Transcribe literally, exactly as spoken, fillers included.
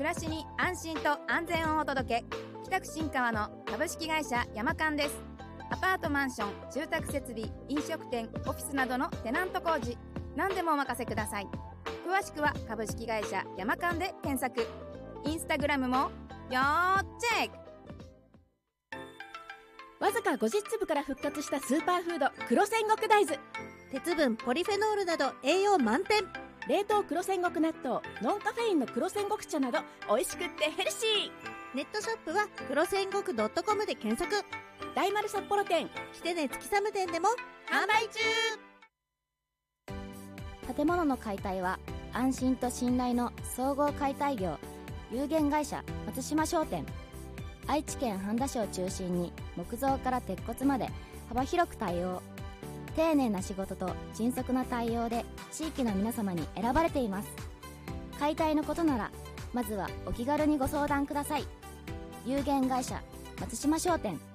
暮らしに安心と安全をお届け、北区新川の株式会社山間です。アパートマンション、住宅設備、飲食店、オフィスなどのテナント工事、何でもお任せください。詳しくは株式会社山間で検索。インスタグラムもよーチェック。 わずかごじゅっつぶから復活したスーパーフード黒戦国大豆。 鉄分、ポリフェノールなど栄養満点。 冷凍黒戦国納豆、ノンカフェインの黒戦国茶など美味しくってヘルシー。 ネットショップは黒戦国 .com で検索。 大丸札幌店、 キテネ月寒店でも販売中。 建物の解体は安心と信頼の総合解体業、有限会社松島商店。愛知県半田市を中心に木造から鉄骨まで幅広く対応。丁寧な仕事と迅速な対応で地域の皆様に選ばれています。解体のことならまずはお気軽にご相談ください。有限会社松島商店。